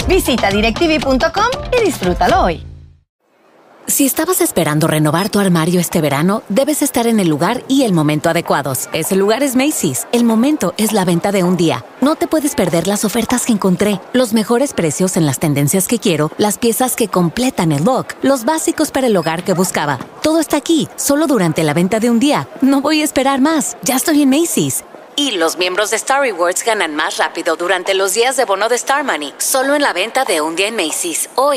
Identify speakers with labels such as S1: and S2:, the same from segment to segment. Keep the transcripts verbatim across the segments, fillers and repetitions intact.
S1: Visita directv punto com y disfrútalo hoy.
S2: Si estabas esperando renovar tu armario este verano, debes estar en el lugar y el momento adecuados. Ese lugar es Macy's. El momento es la venta de un día. No te puedes perder las ofertas que encontré, los mejores precios en las tendencias que quiero, las piezas que completan el look, los básicos para el hogar que buscaba. Todo está aquí, solo durante la venta de un día. No voy a esperar más. Ya estoy en Macy's. Y los miembros de Star Rewards ganan más rápido durante los días de bono de Star Money. Solo en la venta de un día en Macy's. Hoy.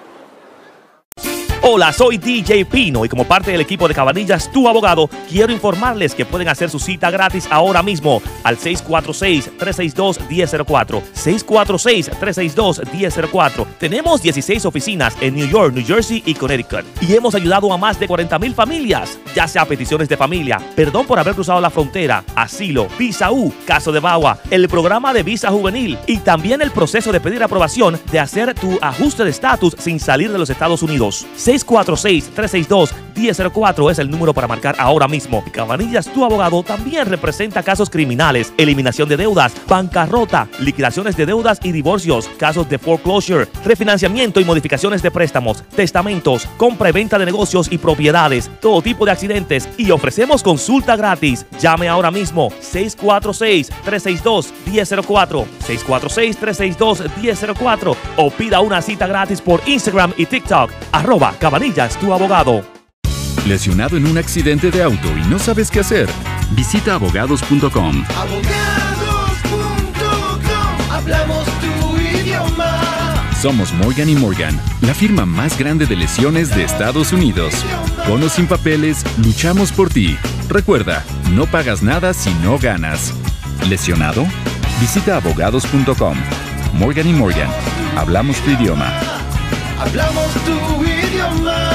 S3: Hola, soy D J Pino y como parte del equipo de Cabanillas, tu abogado, quiero informarles que pueden hacer su cita gratis ahora mismo al seis cuatro seis, tres seis dos, uno cero cero cuatro. seis cuatro seis, tres seis dos, uno cero cero cuatro. Tenemos dieciséis oficinas en New York, New Jersey y Connecticut y hemos ayudado a más de cuarenta mil familias, ya sea peticiones de familia, perdón por haber cruzado la frontera, asilo, visa U, caso de V A W A, el programa de visa juvenil y también el proceso de pedir aprobación de hacer tu ajuste de estatus sin salir de los Estados Unidos. seis cuatro seis, tres seis dos, uno cero cero cuatro es el número para marcar ahora mismo. Cabanillas, tu abogado, también representa casos criminales, eliminación de deudas, bancarrota, liquidaciones de deudas y divorcios, casos de foreclosure, refinanciamiento y modificaciones de préstamos, testamentos, compra y venta de negocios y propiedades, todo tipo de accidentes y ofrecemos consulta gratis. Llame ahora mismo seis cuatro seis, tres seis dos, uno cero cero cuatro, seis cuatro seis, tres seis dos, uno cero cuatro o pida una cita gratis por Instagram y TikTok, arroba Cabanillas, tu abogado.
S4: ¿Lesionado en un accidente de auto y no sabes qué hacer? Visita abogados punto com.
S5: abogados punto com, hablamos tu idioma.
S4: Somos Morgan y Morgan, la firma más grande de lesiones de Estados Unidos. Con o sin papeles, luchamos por ti. Recuerda, no pagas nada si no ganas. ¿Lesionado? Visita abogados punto com. Morgan y Morgan, hablamos tu idioma.
S5: Hablamos tu idioma.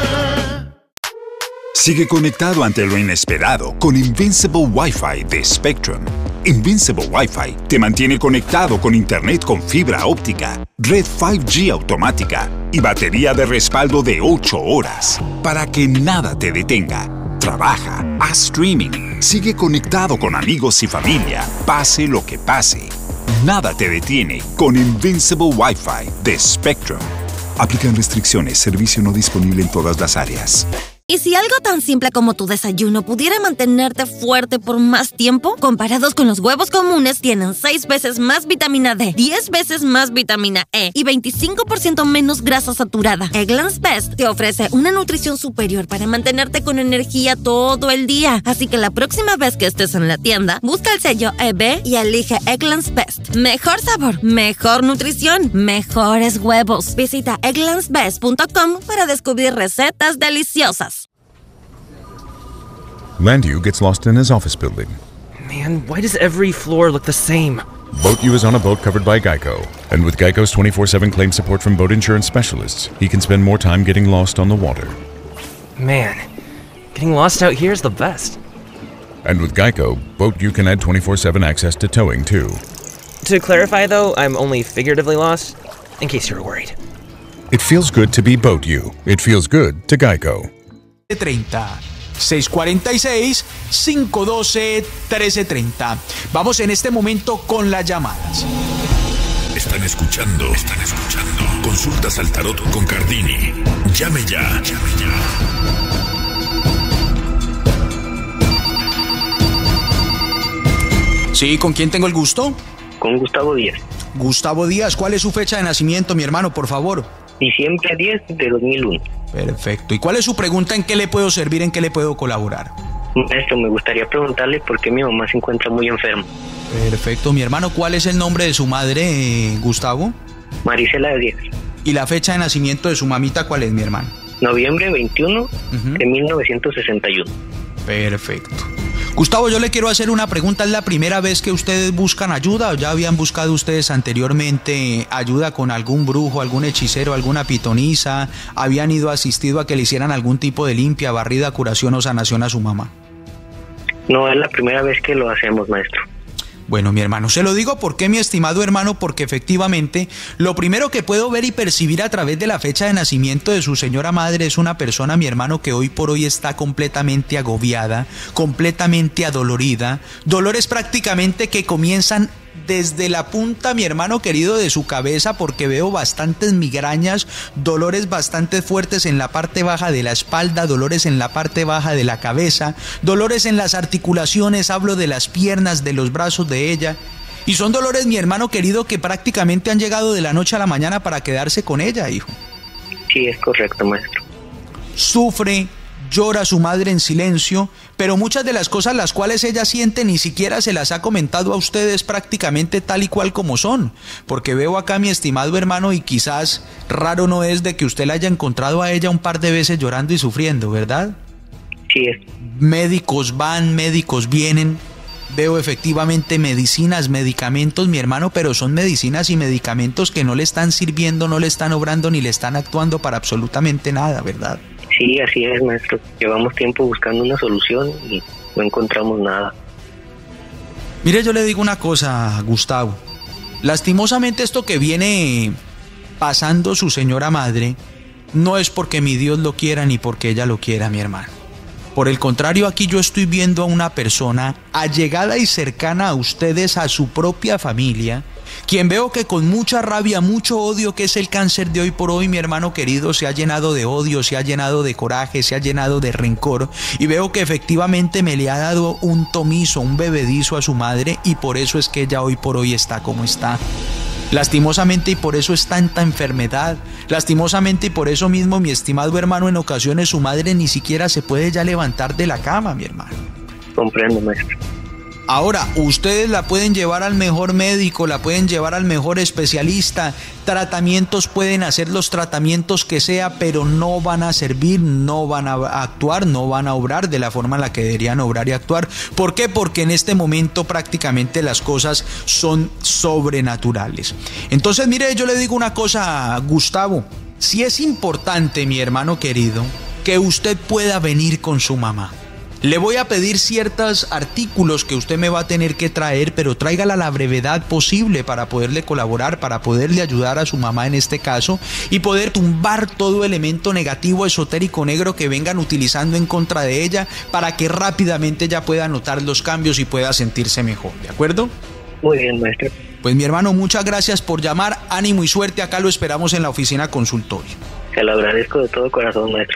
S6: Sigue conectado ante lo inesperado con Invincible Wi-Fi de Spectrum. Invincible Wi-Fi te mantiene conectado con internet con fibra óptica, red cinco G automática y batería de respaldo de ocho horas para que nada te detenga. Trabaja, haz streaming, sigue conectado con amigos y familia, pase lo que pase. Nada te detiene con Invincible Wi-Fi de Spectrum. Aplican restricciones, servicio no disponible en todas las áreas.
S7: ¿Y si algo tan simple como tu desayuno pudiera mantenerte fuerte por más tiempo? Comparados con los huevos comunes, tienen seis veces más vitamina D, diez veces más vitamina E y veinticinco por ciento menos grasa saturada. Eggland's Best te ofrece una nutrición superior para mantenerte con energía todo el día. Así que la próxima vez que estés en la tienda, busca el sello E B y elige Eggland's Best. Mejor sabor, mejor nutrición, mejores huevos. Visita egglands best punto com para descubrir recetas deliciosas.
S8: Landu gets lost in his office building.
S9: Man, why does every floor look the same?
S8: BoatU is on a boat covered by Geico. And with Geico's twenty-four seven claim support from boat insurance specialists, he can spend more time getting lost on the water.
S9: Man, getting lost out here is the best.
S8: And with Geico, BoatU can add twenty-four seven access to towing, too.
S9: To clarify, though, I'm only figuratively lost, in case you're worried.
S8: It feels good to be BoatU. It feels good to Geico.
S10: treinta, seis cuarenta y seis, cinco doce, trece treinta. Vamos en este momento con las llamadas.
S11: Están escuchando, están escuchando. Consultas al tarot con Cardini. Llame ya, llame ya.
S10: Sí, ¿con quién tengo el gusto?
S12: Con Gustavo Díaz.
S10: Gustavo Díaz, ¿cuál es su fecha de nacimiento, mi hermano, por favor?
S12: Diciembre diez de dos mil uno.
S10: Perfecto. ¿Y cuál es su pregunta? ¿En qué le puedo servir? ¿En qué le puedo colaborar?
S12: Maestro, me gustaría preguntarle por qué mi mamá se encuentra muy enferma.
S10: Perfecto. Mi hermano, ¿cuál es el nombre de su madre, eh, Gustavo?
S12: Marisela Díaz.
S10: ¿Y la fecha de nacimiento de su mamita cuál es, mi hermano?
S12: Noviembre veintiuno uh-huh. de mil novecientos sesenta y uno.
S10: Perfecto. Gustavo, yo le quiero hacer una pregunta. ¿Es la primera vez que ustedes buscan ayuda o ya habían buscado ustedes anteriormente ayuda con algún brujo, algún hechicero, alguna pitonisa? ¿Habían ido asistido a que le hicieran algún tipo de limpia, barrida, curación o sanación a su mamá?
S12: No, es la primera vez que lo hacemos, maestro.
S10: Bueno, mi hermano, se lo digo porque, mi estimado hermano, porque efectivamente lo primero que puedo ver y percibir a través de la fecha de nacimiento de su señora madre es una persona, mi hermano, que hoy por hoy está completamente agobiada, completamente adolorida, dolores prácticamente que comienzan desde la punta, mi hermano querido, de su cabeza, porque veo bastantes migrañas, dolores bastante fuertes en la parte baja de la espalda, dolores en la parte baja de la cabeza, dolores en las articulaciones, hablo de las piernas, de los brazos de ella. Y son dolores, mi hermano querido, que prácticamente han llegado de la noche a la mañana para quedarse con ella, hijo.
S12: Sí, es correcto, maestro.
S10: Sufre, llora su madre en silencio, pero muchas de las cosas las cuales ella siente ni siquiera se las ha comentado a ustedes prácticamente tal y cual como son, porque veo acá, mi estimado hermano, y quizás raro no es de que usted la haya encontrado a ella un par de veces llorando y sufriendo, ¿verdad?
S12: Sí es.
S10: Médicos van, médicos vienen. Veo efectivamente medicinas, medicamentos, mi hermano, pero son medicinas y medicamentos que no le están sirviendo, no le están obrando ni le están actuando para absolutamente nada, ¿verdad?
S12: Sí, así es, maestro. Llevamos tiempo buscando una solución y no encontramos nada.
S10: Mire, yo le digo una cosa, Gustavo. Lastimosamente esto que viene pasando su señora madre no es porque mi Dios lo quiera ni porque ella lo quiera, mi hermano. Por el contrario, aquí yo estoy viendo a una persona allegada y cercana a ustedes, a su propia familia, quien veo que con mucha rabia, mucho odio, que es el cáncer de hoy por hoy, mi hermano querido, se ha llenado de odio, se ha llenado de coraje, se ha llenado de rencor, y veo que efectivamente me le ha dado un tomizo, un bebedizo a su madre, y por eso es que ella hoy por hoy está como está. Lastimosamente, y por eso es tanta enfermedad. Lastimosamente, y por eso mismo, mi estimado hermano, en ocasiones su madre ni siquiera se puede ya levantar de la cama, mi hermano.
S12: Comprendo, maestro.
S10: Ahora, ustedes la pueden llevar al mejor médico, la pueden llevar al mejor especialista, tratamientos, pueden hacer los tratamientos que sea, pero no van a servir, no van a actuar, no van a obrar de la forma en la que deberían obrar y actuar. ¿Por qué? Porque en este momento prácticamente las cosas son sobrenaturales. Entonces, mire, yo le digo una cosa, Gustavo, si es importante, mi hermano querido, que usted pueda venir con su mamá. Le voy a pedir ciertos artículos que usted me va a tener que traer, pero tráigala a la brevedad posible para poderle colaborar, para poderle ayudar a su mamá en este caso y poder tumbar todo elemento negativo, esotérico, negro que vengan utilizando en contra de ella para que rápidamente ella pueda notar los cambios y pueda sentirse mejor, ¿de acuerdo?
S12: Muy bien, maestro.
S10: Pues mi hermano, muchas gracias por llamar, ánimo y suerte, acá lo esperamos en la oficina consultorio.
S12: Se lo agradezco de todo corazón, maestro.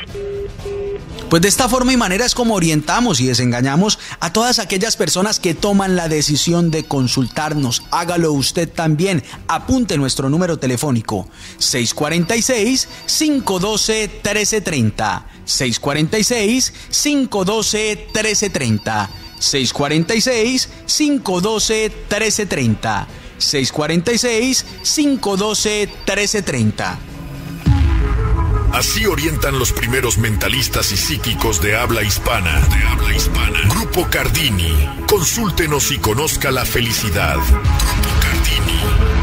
S10: Pues de esta forma y manera es como orientamos y desengañamos a todas aquellas personas que toman la decisión de consultarnos. Hágalo usted también. Apunte nuestro número telefónico seis cuatro seis, cinco uno dos, uno tres tres cero. seis cuatro seis, cinco uno dos, uno tres tres cero. seis cuatro seis, cinco uno dos, uno tres tres cero. seis cuatro seis, cinco uno dos, uno tres tres cero.
S11: Así orientan los primeros mentalistas y psíquicos de habla hispana. De habla hispana. Grupo Cardini. Consúltenos y conozca la felicidad. Grupo Cardini.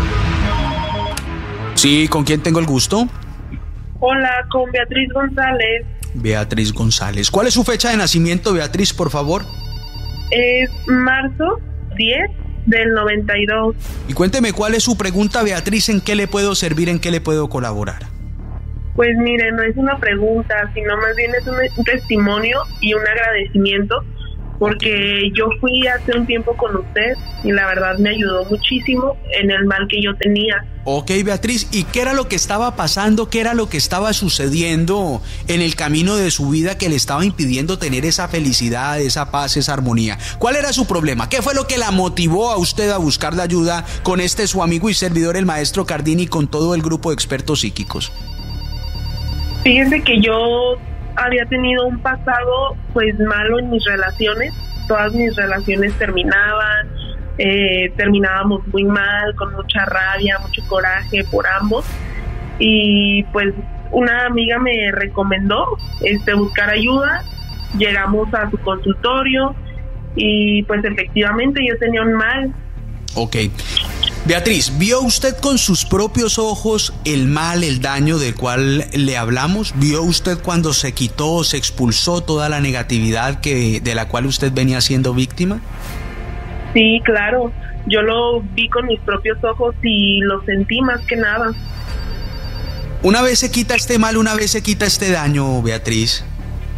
S10: Sí, ¿con quién tengo el gusto?
S13: Hola, con Beatriz González.
S10: Beatriz González. ¿Cuál es su fecha de nacimiento, Beatriz, por favor?
S13: Es marzo diez del noventa y dos.
S10: Y cuénteme cuál es su pregunta, Beatriz, ¿en qué le puedo servir, en qué le puedo colaborar?
S13: Pues mire, no es una pregunta, sino más bien es un, un testimonio y un agradecimiento, porque yo fui hace un tiempo con usted y la verdad me ayudó muchísimo en el mal que yo tenía.
S10: Ok, Beatriz, ¿y qué era lo que estaba pasando? ¿Qué era lo que estaba sucediendo en el camino de su vida que le estaba impidiendo tener esa felicidad, esa paz, esa armonía? ¿Cuál era su problema? ¿Qué fue lo que la motivó a usted a buscar la ayuda con este su amigo y servidor, el maestro Cardini, con todo el grupo de expertos psíquicos?
S13: Fíjense que yo había tenido un pasado pues malo en mis relaciones, todas mis relaciones terminaban, eh, terminábamos muy mal, con mucha rabia, mucho coraje por ambos, y pues una amiga me recomendó este buscar ayuda, llegamos a su consultorio y pues efectivamente yo tenía un mal.
S10: Ok. Beatriz, ¿vio usted con sus propios ojos el mal, el daño del cual le hablamos? ¿Vio usted cuando se quitó, se expulsó toda la negatividad que de la cual usted venía siendo víctima?
S13: Sí, claro. Yo lo vi con mis propios ojos y lo sentí más que nada.
S10: Una vez se quita este mal, una vez se quita este daño, Beatriz,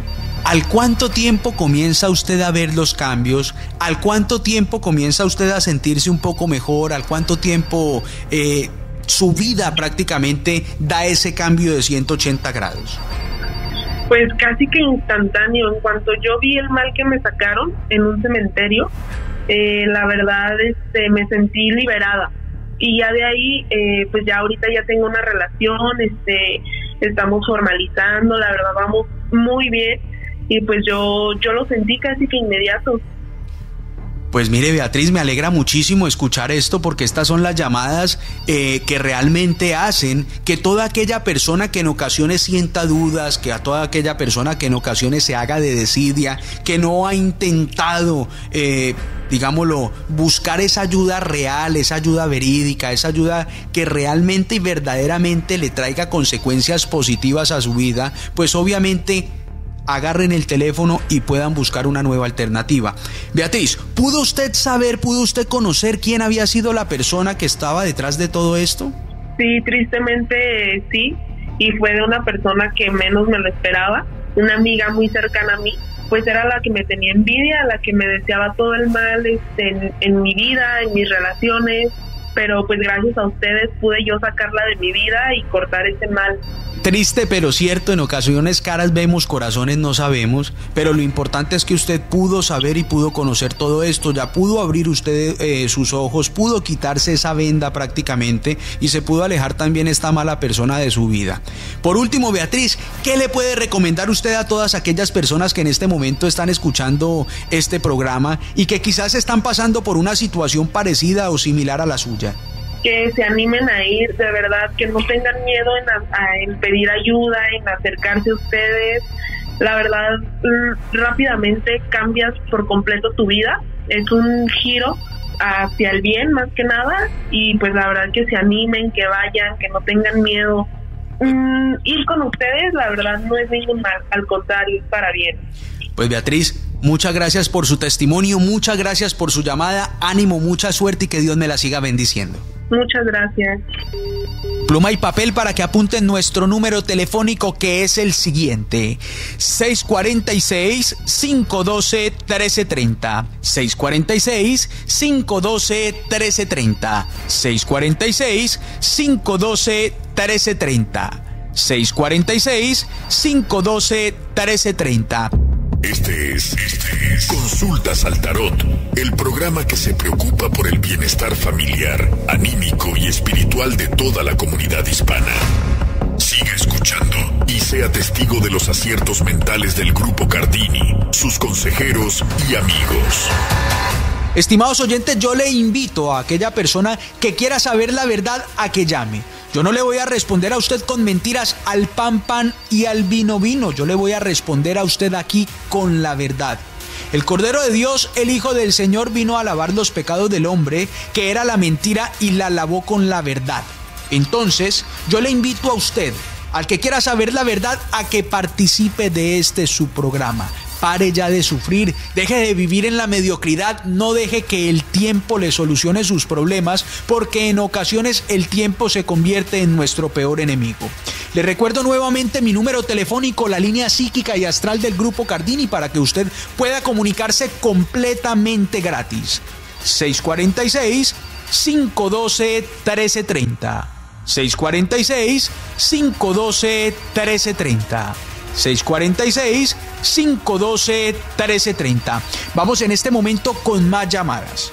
S10: ¿Al cuánto tiempo comienza usted a ver los cambios? ¿Al cuánto tiempo comienza usted a sentirse un poco mejor? ¿Al cuánto tiempo eh, su vida prácticamente da ese cambio de ciento ochenta grados?
S13: Pues casi que instantáneo. En cuanto yo vi el mal que me sacaron en un cementerio, eh, la verdad este, me sentí liberada. Y ya de ahí, eh, pues ya ahorita ya tengo una relación, este, estamos formalizando, la verdad vamos muy bien. Y pues yo, yo lo sentí casi que inmediato.
S10: Pues mire, Beatriz, me alegra muchísimo escuchar esto porque estas son las llamadas eh, que realmente hacen que toda aquella persona que en ocasiones sienta dudas, que a toda aquella persona que en ocasiones se haga de desidia, que no ha intentado, eh, digámoslo, buscar esa ayuda real, esa ayuda verídica, esa ayuda que realmente y verdaderamente le traiga consecuencias positivas a su vida, pues obviamente agarren el teléfono y puedan buscar una nueva alternativa. Beatriz, ¿pudo usted saber, pudo usted conocer quién había sido la persona que estaba detrás de todo esto?
S13: Sí, tristemente sí, y fue de una persona que menos me lo esperaba, una amiga muy cercana a mí, pues era la que me tenía envidia, la que me deseaba todo el mal este, en, en mi vida, en mis relaciones, pero pues gracias a ustedes pude yo sacarla de mi vida y cortar ese mal.
S10: Triste pero cierto, en ocasiones caras vemos, corazones no sabemos, pero lo importante es que usted pudo saber y pudo conocer todo esto, ya pudo abrir usted eh, sus ojos, pudo quitarse esa venda prácticamente y se pudo alejar también esta mala persona de su vida. Por último, Beatriz, ¿qué le puede recomendar usted a todas aquellas personas que en este momento están escuchando este programa y que quizás están pasando por una situación parecida o similar a la suya?
S13: Que se animen a ir, de verdad, que no tengan miedo en, a, a, en pedir ayuda, en acercarse a ustedes. La verdad, rápidamente cambias por completo tu vida, es un giro hacia el bien más que nada, y pues la verdad que se animen, que vayan, que no tengan miedo. Mm, ir con ustedes, la verdad, no es ningún mal, al contrario, es para bien.
S10: Pues Beatriz, muchas gracias por su testimonio, muchas gracias por su llamada, ánimo, mucha suerte y que Dios me la siga bendiciendo.
S13: Muchas gracias.
S10: Pluma y papel para que apunten nuestro número telefónico, que es el siguiente: seis cuatro seis, cinco uno dos, uno tres tres cero. seis cuatro seis, cinco uno dos, uno tres tres cero. seis cuatro seis, cinco uno dos, uno tres tres cero. seis cuatro seis, cinco uno dos, uno tres tres cero.
S11: Este es, este es Consultas al Tarot, el programa que se preocupa por el bienestar familiar, anímico y espiritual de toda la comunidad hispana. Sigue escuchando y sea testigo de los aciertos mentales del Grupo Cardini, sus consejeros y amigos.
S10: Estimados oyentes, yo le invito a aquella persona que quiera saber la verdad a que llame. Yo no le voy a responder a usted con mentiras, al pan pan y al vino vino. Yo le voy a responder a usted aquí con la verdad. El Cordero de Dios, el Hijo del Señor, vino a lavar los pecados del hombre, que era la mentira, y la lavó con la verdad. Entonces, yo le invito a usted, al que quiera saber la verdad, a que participe de este su programa. Pare ya de sufrir, deje de vivir en la mediocridad, no deje que el tiempo le solucione sus problemas, porque en ocasiones el tiempo se convierte en nuestro peor enemigo. Le recuerdo nuevamente mi número telefónico, la línea psíquica y astral del Grupo Cardini, para que usted pueda comunicarse completamente gratis. seis cuatro seis, cinco uno dos, uno tres tres cero. seis cuatro seis, cinco uno dos, uno tres tres cero. seis cuatro seis, cinco uno dos, uno tres tres cero. Vamos en este momento con más llamadas.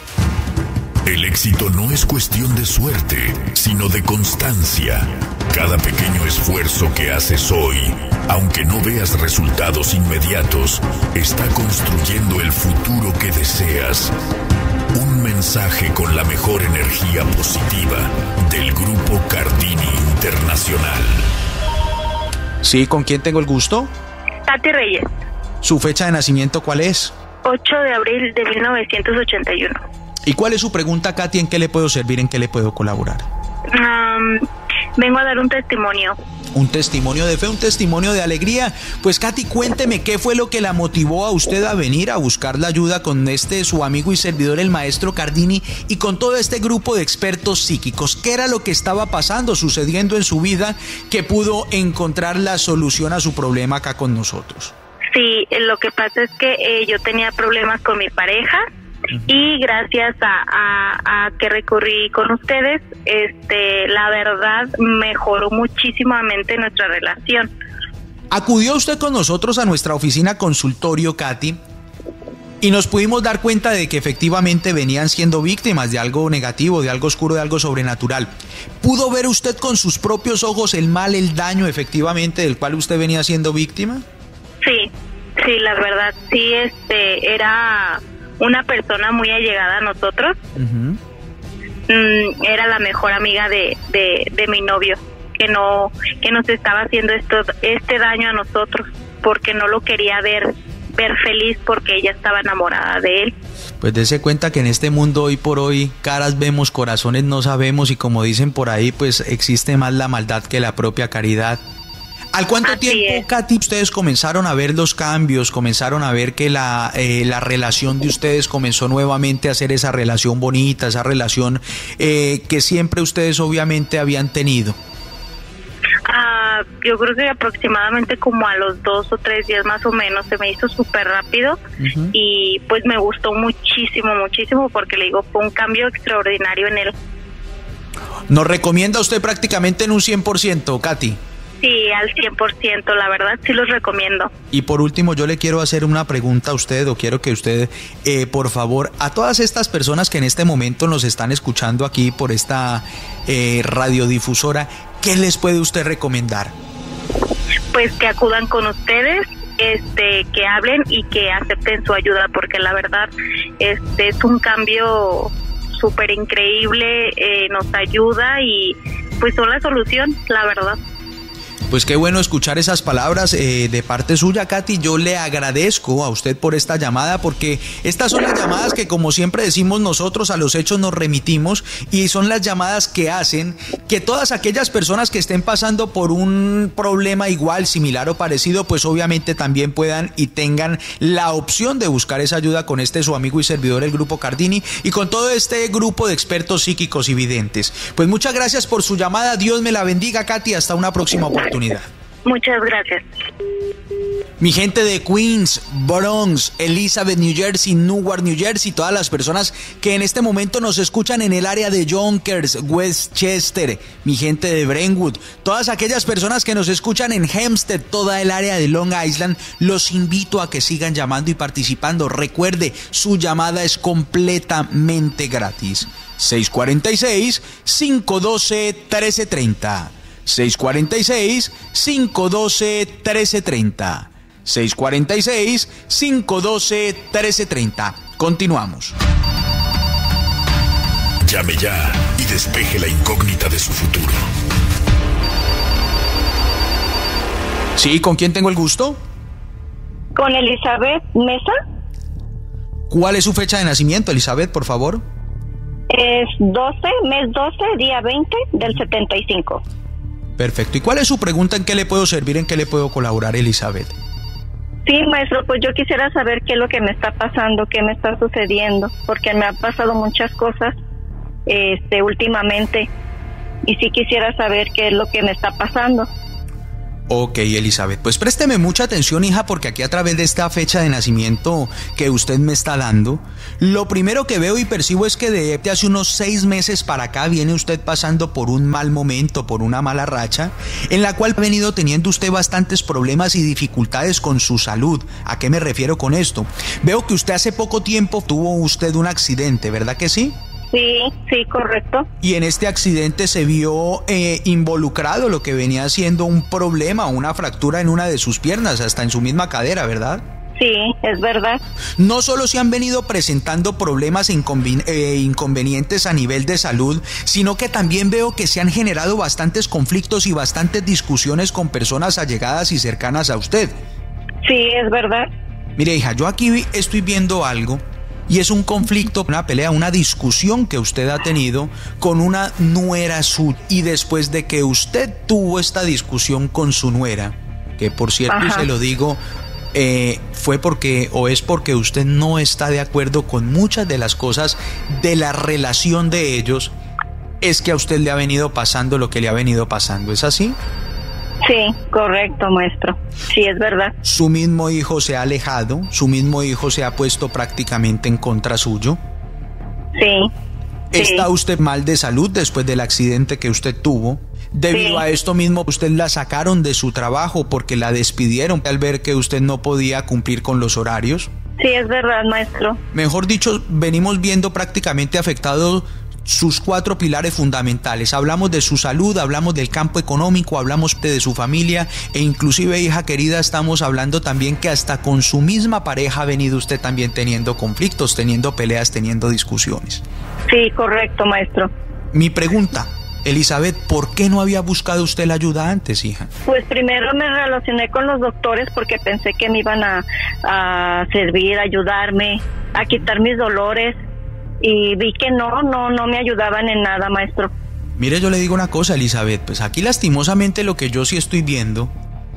S11: El éxito no es cuestión de suerte, sino de constancia. Cada pequeño esfuerzo que haces hoy, aunque no veas resultados inmediatos, está construyendo el futuro que deseas. Un mensaje con la mejor energía positiva del Grupo Cardini Internacional.
S10: Sí, ¿con quién tengo el gusto?
S14: Tati Reyes.
S10: ¿Su fecha de nacimiento cuál es?
S14: ocho de abril de mil novecientos ochenta y uno.
S10: ¿Y cuál es su pregunta, Katy? ¿En qué le puedo servir? ¿En qué le puedo colaborar?
S14: Um, vengo a dar un testimonio.
S10: Un testimonio de fe, un testimonio de alegría. Pues Katy, cuénteme qué fue lo que la motivó a usted a venir a buscar la ayuda con este su amigo y servidor, el maestro Cardini, y con todo este grupo de expertos psíquicos. ¿Qué era lo que estaba pasando, sucediendo en su vida, que pudo encontrar la solución a su problema acá con nosotros?
S14: Sí, lo que pasa es que eh, yo tenía problemas con mi pareja y gracias a, a, a que recurrí con ustedes, este, la verdad mejoró muchísimamente nuestra relación.
S10: Acudió usted con nosotros a nuestra oficina consultorio, Katy, y nos pudimos dar cuenta de que efectivamente venían siendo víctimas de algo negativo, de algo oscuro, de algo sobrenatural. ¿Pudo ver usted con sus propios ojos el mal, el daño efectivamente del cual usted venía siendo víctima?
S14: Sí, sí, la verdad, sí, este, era una persona muy allegada a nosotros. Uh-huh. Mm, era la mejor amiga de, de, de mi novio, que no, que nos estaba haciendo esto, este daño a nosotros, porque no lo quería ver, ver feliz, porque ella estaba enamorada de él.
S10: Pues dése cuenta que en este mundo hoy por hoy caras vemos, corazones no sabemos, y como dicen por ahí, pues existe más la maldad que la propia caridad. ¿Al cuánto Así tiempo, es. Katy, ustedes comenzaron a ver los cambios, comenzaron a ver que la, eh, la relación de ustedes comenzó nuevamente a ser esa relación bonita, esa relación eh, que siempre ustedes obviamente habían tenido?
S14: Ah, yo creo que aproximadamente como a los dos o tres días más o menos, se me hizo súper rápido. Uh-huh. Y pues me gustó muchísimo, muchísimo, porque le digo, fue un cambio extraordinario en él.
S10: ¿Nos recomienda usted prácticamente en un cien por ciento, Katy?
S14: Sí, al cien por ciento, la verdad, sí los recomiendo.
S10: Y por último, yo le quiero hacer una pregunta a usted, o quiero que usted, eh, por favor, a todas estas personas que en este momento nos están escuchando aquí por esta eh, radiodifusora, ¿qué les puede usted recomendar?
S14: Pues que acudan con ustedes, este, que hablen y que acepten su ayuda, porque la verdad, este, es un cambio súper increíble, eh, nos ayuda y pues son la solución, la verdad.
S10: Pues qué bueno escuchar esas palabras eh, de parte suya, Katy. Yo le agradezco a usted por esta llamada, porque estas son las llamadas que, como siempre decimos nosotros, a los hechos nos remitimos, y son las llamadas que hacen que todas aquellas personas que estén pasando por un problema igual, similar o parecido, pues obviamente también puedan y tengan la opción de buscar esa ayuda con este su amigo y servidor, el Grupo Cardini, y con todo este grupo de expertos psíquicos y videntes. Pues muchas gracias por su llamada. Dios me la bendiga, Katy. Hasta una próxima oportunidad.
S14: Muchas gracias.
S10: Mi gente de Queens, Bronx, Elizabeth, New Jersey, Newark, New Jersey, todas las personas que en este momento nos escuchan en el área de Yonkers, Westchester, mi gente de Brentwood, todas aquellas personas que nos escuchan en Hempstead, toda el área de Long Island, los invito a que sigan llamando y participando. Recuerde, su llamada es completamente gratis. seis cuatro seis, cinco uno dos, uno tres tres cero. seis cuatro seis, cinco uno dos, uno tres tres cero. seis cuatro seis, cinco uno dos, uno tres tres cero. Continuamos.
S11: Llame ya y despeje la incógnita de su futuro.
S10: Sí, ¿con quién tengo el gusto?
S14: Con Elizabeth Mesa.
S10: ¿Cuál es su fecha de nacimiento, Elizabeth, por favor?
S14: Es doce, mes doce, día veinte del setenta y cinco.
S10: Perfecto. ¿Y cuál es su pregunta? ¿En qué le puedo servir? ¿En qué le puedo colaborar, Elizabeth?
S14: Sí, maestro, pues yo quisiera saber qué es lo que me está pasando, qué me está sucediendo, porque me han pasado muchas cosas este, últimamente, y sí quisiera saber qué es lo que me está pasando.
S10: Ok, Elizabeth, pues présteme mucha atención, hija, porque aquí a través de esta fecha de nacimiento que usted me está dando, lo primero que veo y percibo es que de hace unos seis meses para acá viene usted pasando por un mal momento, por una mala racha, en la cual ha venido teniendo usted bastantes problemas y dificultades con su salud. ¿A qué me refiero con esto? Veo que usted hace poco tiempo tuvo usted un accidente, ¿verdad que sí?
S14: Sí, sí, correcto.
S10: Y en este accidente se vio eh, involucrado lo que venía siendo un problema, una fractura en una de sus piernas, hasta en su misma cadera, ¿verdad?
S14: Sí, es verdad.
S10: No solo se han venido presentando problemas e inconven- eh, inconvenientes a nivel de salud, sino que también veo que se han generado bastantes conflictos y bastantes discusiones con personas allegadas y cercanas a usted.
S14: Sí, es verdad.
S10: Mire, hija, yo aquí estoy viendo algo. Y es un conflicto, una pelea, una discusión que usted ha tenido con una nuera suya. Y después de que usted tuvo esta discusión con su nuera, que por cierto, y se lo digo, eh, fue porque o es porque usted no está de acuerdo con muchas de las cosas de la relación de ellos, es que a usted le ha venido pasando lo que le ha venido pasando. ¿Es así?
S14: Sí, correcto, maestro. Sí, es verdad.
S10: ¿Su mismo hijo se ha alejado? ¿Su mismo hijo se ha puesto prácticamente en contra suyo?
S14: Sí.
S10: ¿Está
S14: sí.
S10: usted mal de salud después del accidente que usted tuvo? Debido sí. a esto mismo, usted la sacaron de su trabajo porque la despidieron al ver que usted no podía cumplir con los horarios.
S14: Sí, es verdad, maestro.
S10: Mejor dicho, venimos viendo prácticamente afectados sus cuatro pilares fundamentales. Hablamos de su salud, hablamos del campo económico, hablamos de su familia e inclusive, hija querida, estamos hablando también que hasta con su misma pareja ha venido usted también teniendo conflictos, teniendo peleas, teniendo discusiones.
S14: Sí, correcto, maestro.
S10: Mi pregunta, Elizabeth, ¿por qué no había buscado usted la ayuda antes, hija?
S14: Pues primero me relacioné con los doctores porque pensé que me iban a, a servir, a ayudarme, a quitar mis dolores. Y vi que no, no, no me ayudaban en nada, maestro.
S10: Mire, yo le digo una cosa, Elizabeth, pues aquí lastimosamente lo que yo sí estoy viendo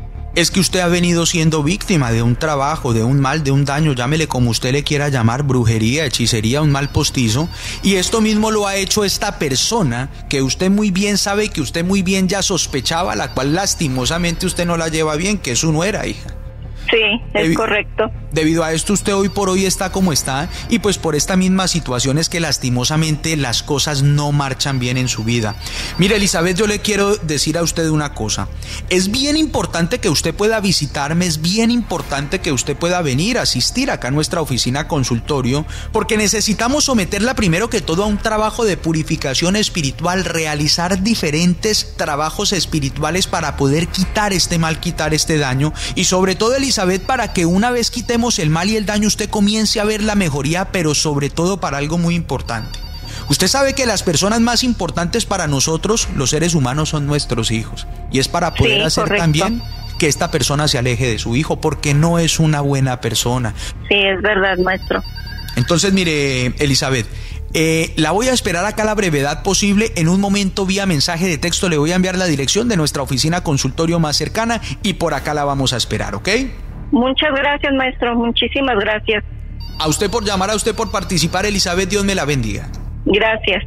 S10: es que usted ha venido siendo víctima de un trabajo, de un mal, de un daño, llámele como usted le quiera llamar, brujería, hechicería, un mal postizo, y esto mismo lo ha hecho esta persona que usted muy bien sabe, que usted muy bien ya sospechaba, la cual lastimosamente usted no la lleva bien, que es su nuera, hija.
S14: Sí, es
S10: Debi-
S14: correcto.
S10: Debido a esto usted hoy por hoy está como está y pues por esta misma situación es que lastimosamente las cosas no marchan bien en su vida. Mire, Elizabeth, yo le quiero decir a usted una cosa. Es bien importante que usted pueda visitarme, es bien importante que usted pueda venir a asistir acá a nuestra oficina consultorio porque necesitamos someterla primero que todo a un trabajo de purificación espiritual, realizar diferentes trabajos espirituales para poder quitar este mal, quitar este daño y sobre todo, Elizabeth, para que una vez quitemos el mal y el daño usted comience a ver la mejoría, pero sobre todo para algo muy importante. Usted sabe que las personas más importantes para nosotros, los seres humanos, son nuestros hijos. Y es para poder
S14: sí,
S10: hacer
S14: correcto.
S10: también que esta persona se aleje de su hijo, porque no es una buena persona.
S14: Sí, es verdad, maestro.
S10: Entonces, mire, Elizabeth, eh, la voy a esperar acá a la brevedad posible. En un momento, vía mensaje de texto, le voy a enviar la dirección de nuestra oficina consultorio más cercana y por acá la vamos a esperar, ¿ok?
S14: Muchas gracias, maestro. Muchísimas gracias.
S10: A usted por llamar, a usted por participar, Elizabeth, Dios me la bendiga.
S14: Gracias.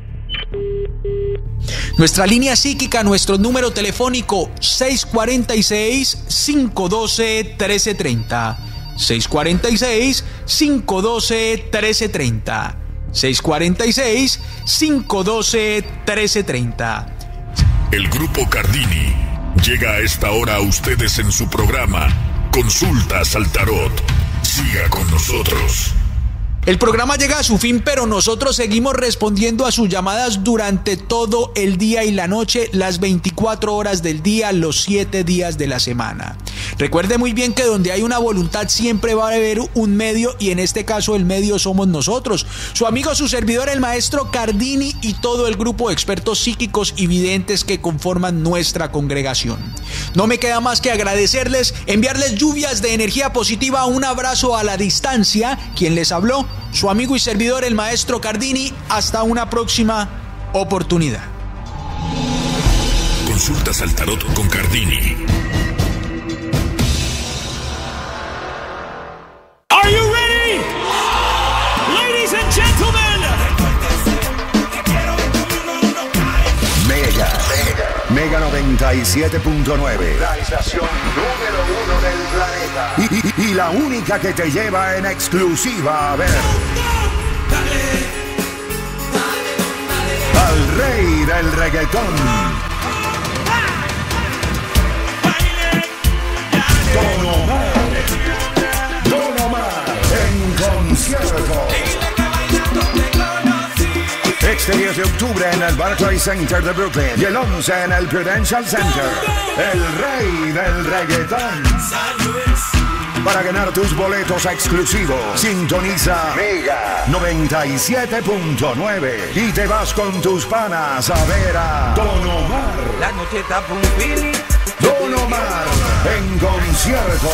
S10: Nuestra línea psíquica, nuestro número telefónico seis cuatro seis, cinco uno dos, uno tres tres cero. seis cuatro seis, cinco uno dos, uno tres tres cero. seis cuatro seis, cinco uno dos, uno tres tres cero.
S11: El Grupo Cardini llega a esta hora a ustedes en su programa Consultas al Tarot. Siga con nosotros.
S10: El programa llega a su fin, pero nosotros seguimos respondiendo a sus llamadas durante todo el día y la noche, las veinticuatro horas del día, los siete días de la semana. Recuerde muy bien que donde hay una voluntad siempre va a haber un medio y en este caso el medio somos nosotros. Su amigo, su servidor, el maestro Cardini y todo el grupo de expertos psíquicos y videntes que conforman nuestra congregación. No me queda más que agradecerles, enviarles lluvias de energía positiva, un abrazo a la distancia. Quien les habló, su amigo y servidor, el maestro Cardini. Hasta una próxima oportunidad.
S11: Consultas al Tarot con Cardini.
S5: Are you ready? Ladies and gentlemen.
S15: Mega, Mega noventa y siete punto nueve. La estación número uno del planeta. Y, y, y la única que te lleva en exclusiva a ver al rey del reggaetón. Don Omar. Don Omar en concierto. Este diez de octubre en el Barclays Center de Brooklyn y el once en el Prudential Center. El rey del reggaetón. Para ganar tus boletos exclusivos, sintoniza Mega noventa y siete punto nueve y te vas con tus panas a ver a Don Omar.
S5: La noche está por un feeling.
S15: Don Omar en concierto.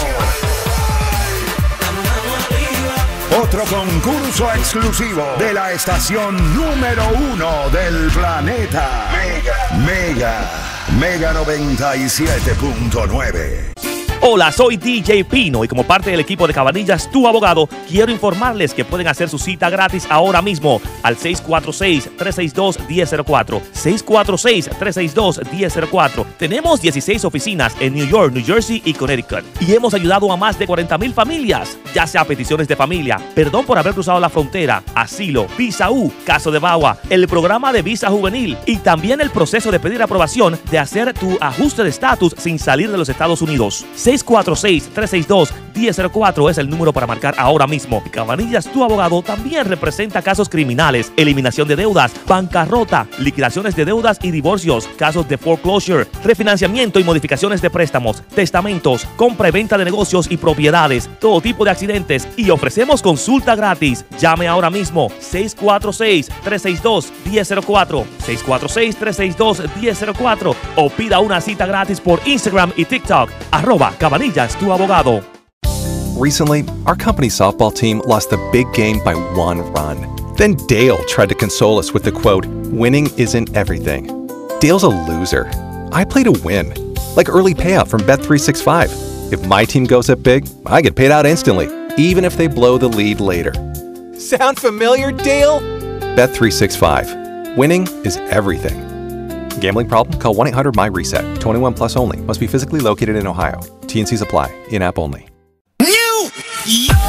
S15: Otro concurso exclusivo de la estación número uno del planeta. Mega. Mega. Mega noventa y siete punto nueve.
S3: Hola, soy D J Pino y como parte del equipo de Cabanillas, tu abogado, quiero informarles que pueden hacer su cita gratis ahora mismo al seis cuatro seis, tres seis dos, uno cero cero cuatro. seis cuatro seis, tres seis dos, uno cero cero cuatro. Tenemos dieciséis oficinas en New York, New Jersey y Connecticut y hemos ayudado a más de cuarenta mil familias, ya sea peticiones de familia, perdón por haber cruzado la frontera, asilo, visa U, caso de Bawa, el programa de visa juvenil y también el proceso de pedir aprobación de hacer tu ajuste de estatus sin salir de los Estados Unidos. seis cuatro seis, tres seis dos, uno cero cero cuatro es el número para marcar ahora mismo. Cabanillas, tu abogado, también representa casos criminales, eliminación de deudas, bancarrota, liquidaciones de deudas y divorcios, casos de foreclosure, refinanciamiento y modificaciones de préstamos, testamentos, compra y venta de negocios y propiedades, todo tipo de accidentes y ofrecemos consulta gratis. Llame ahora mismo seis cuatro seis, tres seis dos, uno cero cero cuatro, seis cuatro seis, tres seis dos, uno cero cero cuatro o pida una cita gratis por Instagram y TikTok, arroba Cabanillas, tu abogado.
S16: Recently, our company softball team lost the big game by one run. Then Dale tried to console us with the quote, "Winning isn't everything." Dale's a loser. I play to win, like early payout from Bet three sixty-five. If my team goes up big, I get paid out instantly, even if they blow the lead later. Sound familiar, Dale? Bet three sixty-five. Winning is everything. Gambling problem? Call one eight hundred my reset. twenty-one plus only. Must be physically located in Ohio. T and C's apply. In-app only.